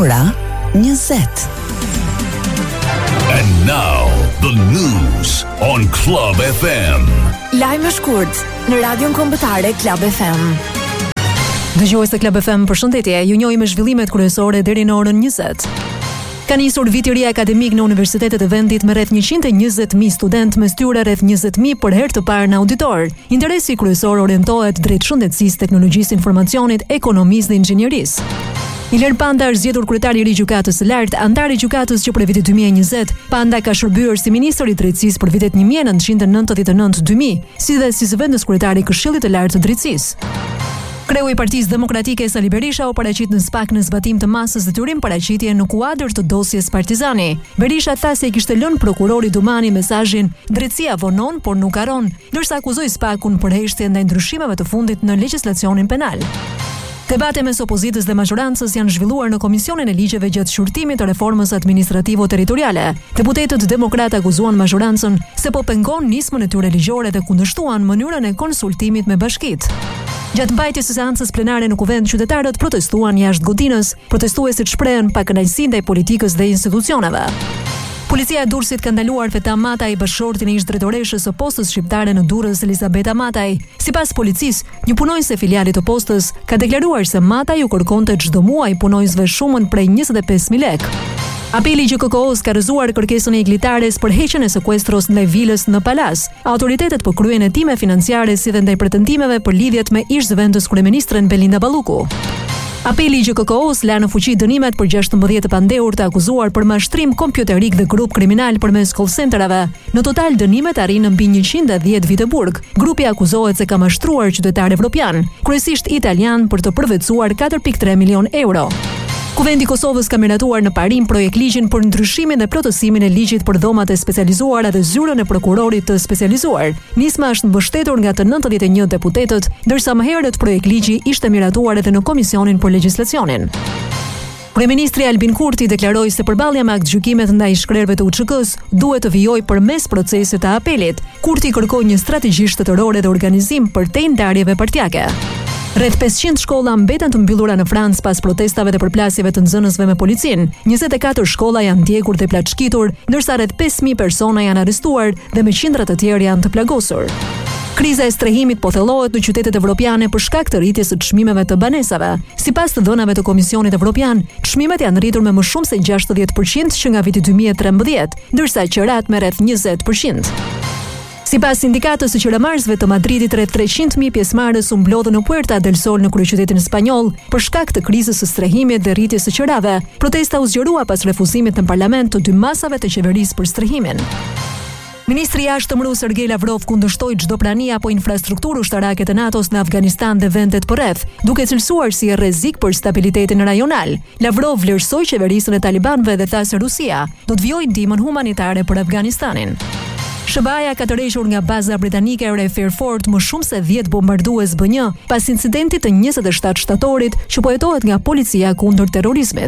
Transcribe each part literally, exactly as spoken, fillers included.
Ora njëzet. And now the news on Club F M. Lajme shkurt në Radion Kombëtare Club F M. Dëgjues të Club F M, përshëndetje. Ju njohim me zhvillimet kryesore deri në orën njëzet. Ka nisur viti i ri akademik në universitetet e vendit me rreth njëqind e njëzet mijë student, mes tyre rreth njëzet mijë për herë të parë në auditor. Interesi kryesor orientohet drejt shëndetësisë, teknologjisë, informacionit, ekonomisë dhe inxhinierisë. Ilir Panda është zgjedhur kryetari i ri gjykatës së lartë, antar i gjykatës që për vitin dy mijë e njëzet. Panda ka shërbyer si ministër i drejtësisë për vitet një mijë e nëntëqind e nëntëdhjetë e nëntë deri në dy mijë, si dhe si zëvendës kryetari i Këshillit të Lartë të Drejtësisë. Kreu i Partisë Demokratike Sali Berisha u paraqit në SPAK në zbatim të masës detyrim paraqitje në kuadër të dosjes Partizani. Berisha tha se i kishte lënë prokurori Dumani mesazhin "Drejtësia vonon, por nuk haron", ndërsa akuzoi SPAK-un për heshtje ndaj ndryshimeve të fundit në legjislacionin penal. Debate mes opozitës dhe majorancës janë zhvilluar në Komisionin e Ligjeve gjatë shurtimit të reformës administrativo-territoriale. Deputetët demokratë akuzuan majorancën se po pengon nismën e tyre ligjore dhe kundërshtuan mënyrën e konsultimit me bashkitë. Gjatë mbajtjes së seancës plenare në Kuvend, qytetarët protestuan jashtë godinës. Protestuesit shprehen pakënaqësi ndaj politikës dhe institucioneve. Policia e Durrësit ka ndaluar Feta Mataj, bashkëshortin e ish drejtoreshës së postës shqiptare në Durrës, Elizabeta Mataj. Sipas policisë, një punonjës e filialit të postës ka deklaruar se Mataj u kërkonte çdo muaj punonjësve shumën prej njëzet e pesë mijë lekë. Apeli i G K K O-s ka rrëzuar kërkesën e iglitares për heqjen e sekuestros ndaj vilës në Palas. Autoritetet po kryejnë hetime financiare si dhe ndaj pretendimeve për lidhjet me ish-zëvendës kryeministren Belinda Balluku. Apeli i G K K O-s la në fuqi dënimet për gjashtëmbëdhjetë pandehur të akuzuar për mashtrim kompjuterik dhe grup kriminal përmes call centerave. Në total dënimet arrin në mbi njëqind e dhjetë vite burg. Grupi akuzohet se ka mashtruar qytetar evropian, kryesisht italian, për të përvetësuar katër pikë tre milion euro. Kuvendi i Kosovës ka miratuar në parim projekt ligjin për ndryshimin dhe plotësimin e ligjit për dhomat e specializuara dhe zyrën e prokurorit të specializuar. Nisma është mbështetur nga të nëntëdhjetë e një deputetët, ndërsa më herët projekt ligji ishte miratuar edhe në Komisionin për Legjislacionin. Kryeministri Albin Kurti deklaroi se përballja me aktgjykimet ndaj shkrerëve të U Ç K-s duhet të vijojë përmes procesit të apelit. Kurti kërkoi një strategji shtetërore dhe organizim përtej ndarjeve partjake. Rreth pesëqind shkolla mbeten të mbyllura në Francë pas protestave dhe përplasjeve të nxënësve me policin. njëzet e katër shkolla janë ndjekur dhe plaçkitur, ndërsa rreth pesë mijë persona janë arrestuar dhe me qindra të tjerë janë të plagosur. Kriza e strehimit po thellohet në qytetet evropiane për shkak të rritjes së çmimeve të banesave. Sipas të dhënave të Komisionit Evropian, çmimet janë rritur me më shumë se gjashtëdhjetë përqind që nga viti dy mijë e trembëdhjetë, ndërsa qerat me rreth njëzet përqind. Sipas sindikatës së qiramarsëve të Madridit, rreth treqind mijë pjesëmarrës u mblodhën në Puerta del Sol në kryeqytetin spanjoll për shkak të krizës së strehimit dhe rritjes së qerave. Protesta u zgjerua pas refuzimit në parlament të dy masave të qeverisë për strehimin. Ministri i jashtëm rus Sergej Lavrov kundërshtoi çdo prani apo infrastrukturë ushtarake të NATO-s në Afganistan dhe vendet përreth, duke cilësuar si e rrezik për stabilitetin rajonal. Lavrov vlerësoi qeverisën e talibanëve dhe tha se Rusia do të vijojë ndihmën humanitare për Afganistanin. S B A-ja ka tërhequr nga baza britanike e Fairford më shumë se dhjetë bombardues B një pas incidentit të njëzet e shtatë shtatorit që po hetohet nga policia kundër terrorizmit.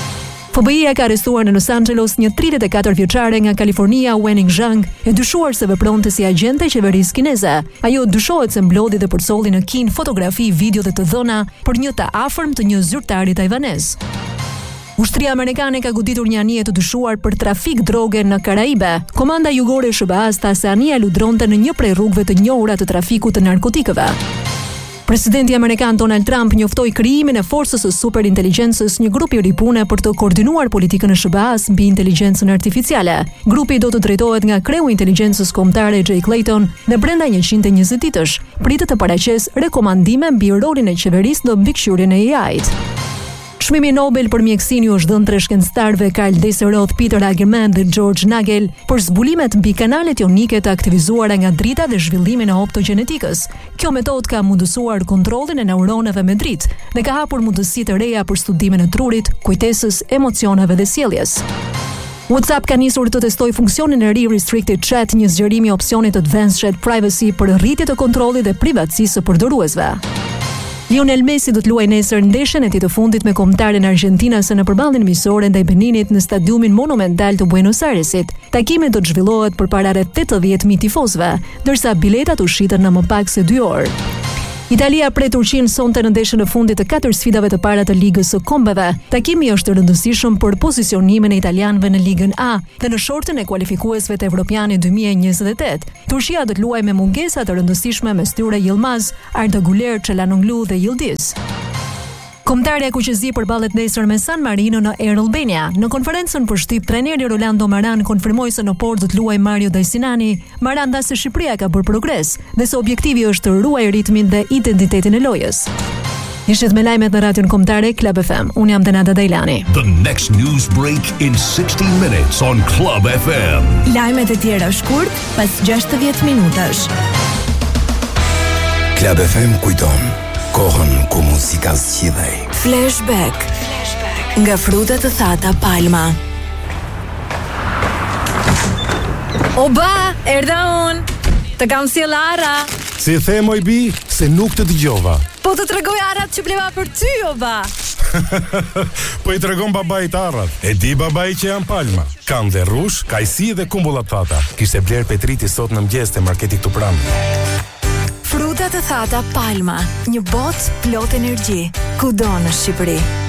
F B I-ja ka arrestuar në Los Angeles një tridhjetë e katër vjeçare nga Kalifornia, Wening Zhang, e dyshuar se vepronte si agjente e qeverisë kineze. Ajo dyshohet se mblodhi dhe përsolli në Kin fotografi, video dhe të dhëna për një të afërm të një zyrtari tajvanez. Ushtria amerikane ka goditur një anije të dyshuar për trafik droge në Karaibe. Komanda jugore e S B A-s tha se anija ludronte në një prej rrugëve të njohura të trafikut të narkotikëve. Presidenti amerikan Donald Trump njoftoi krijimin e forcës së superintelegjencës, një grup i ri pune për të koordinuar politikën e S B A-s mbi inteligjencën artificiale. Grupi do të drejtohet nga kreu i inteligjencës kombëtare Jay Clayton dhe brenda njëqind e njëzet ditësh pritet të paraqesë rekomandime mbi rolin e qeverisë në mbikëqyrjen e A I-t. Çmimi Nobel për mjekësinë u është dhënë tre shkencëtarëve Carl Deseroth, Peter Hagerman dhe George Nagel për zbulimet mbi kanalet jonike të aktivizuara nga drita dhe zhvillimin e optogenetikës. Kjo metodë ka mundësuar kontrollin e neuroneve me dritë dhe ka hapur mundësi të reja për studimin e trurit, kujtesës, emocioneve dhe sjelljes. WhatsApp ka nisur të testoj funksionin e ri Restricted Chat, një zgjerim i opsionit Advanced Chat Privacy për rritje të kontrollit dhe privatësisë së përdoruesve. Lionel Messi do të luajë nesër ndeshjen e tij të fundit me kombëtaren argentinase në përballjen miqësore ndaj Beninit në stadiumin Monumental të Buenos Airesit. Takimi do të zhvillohet përpara rreth tetëdhjetë mijë tifozëve, ndërsa biletat u shiten në më pak se dy orë. Italia pret Turqinë sonte në ndeshjen e fundit të katër sfidave të para të Ligës së Kombeve. Takimi është rëndësishëm për pozicionimin e italianëve në Ligën A dhe në shortën e kualifikuesve të Evropianit dy mijë e njëzet e tetë. Turqia do të luajë me mungesa të rëndësishme mes tyre Yilmaz, Arda Güler, Çalhanoğlu dhe Yildiz. Kombëtarja Kuqezi përballet nesër me San Marino në Air Albania. Në konferencën për shtyp, trajneri Rolando Maran konfirmoi se në port do të luajë Mario Dajsinani. Maran tha se Shqipëria ka bërë progres dhe se objektivi është të ruajë ritmin dhe identitetin e lojës. Ishit me lajmet në radion kombëtare Club F M. Unë jam Denada Dajlani. The next news break in sixty minutes on Club F M. Lajmet e tjera shkurt pas gjashtëdhjetë minutash. Club F M kujton kohën ku muzika zgjidhej. Flashback. Flashback. Nga frutat të thata Palma. Oba, erdha unë. Të kam sjell Ara. Si the moj bi, se nuk të dëgjova. Po të tregoj arat që bleva për ty, oba. Po i tregon babait arrat. E di babai që janë Palma. Kanë dhe rrush, kajsi dhe kumbullat thata. Kishte bler Petriti sot në mëngjes te marketi këtu pranë. Frutat të thata Palma, një botë plot energji, kudo në Shqipëri.